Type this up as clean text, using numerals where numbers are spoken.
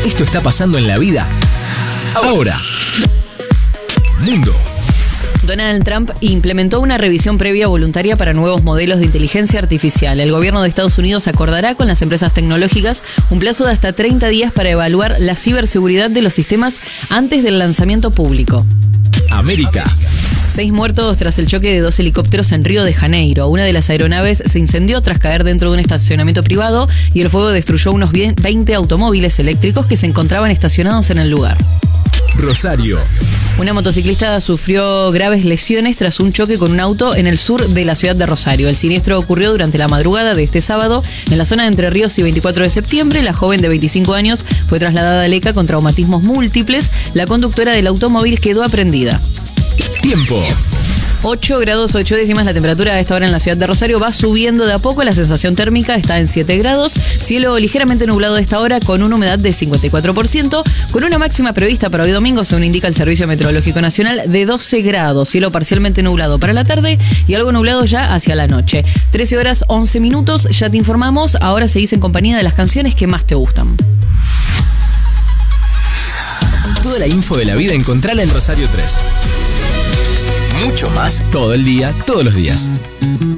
Esto está pasando en la vida ahora. Mundo. Donald Trump implementó una revisión previa voluntaria para nuevos modelos de inteligencia artificial. El gobierno de Estados Unidos acordará con las empresas tecnológicas un plazo de hasta 30 días para evaluar la ciberseguridad de los sistemas antes del lanzamiento público. América. 6 muertos tras el choque de 2 helicópteros en Río de Janeiro. Una de las aeronaves se incendió tras caer dentro de un estacionamiento privado y el fuego destruyó unos 20 automóviles eléctricos que se encontraban estacionados en el lugar. Rosario. Una motociclista sufrió graves lesiones tras un choque con un auto en el sur de la ciudad de Rosario. El siniestro ocurrió durante la madrugada de este sábado en la zona de Entre Ríos y 24 de septiembre. La joven de 25 años fue trasladada a Leca con traumatismos múltiples. La conductora del automóvil quedó aprehendida. Tiempo. 8 grados 8 décimas la temperatura a esta hora en la ciudad de Rosario. Va subiendo de a poco, la sensación térmica está en 7 grados. Cielo ligeramente nublado a esta hora con una humedad de 54%, con una máxima prevista para hoy domingo, según indica el Servicio Meteorológico Nacional, de 12 grados. Cielo parcialmente nublado para la tarde y algo nublado ya hacia la noche. 13 horas 11 minutos, ya te informamos. Ahora seguís en compañía de las canciones que más te gustan. Toda la info de la vida encontrala en Rosario 3. Mucho más todo el día, todos los días.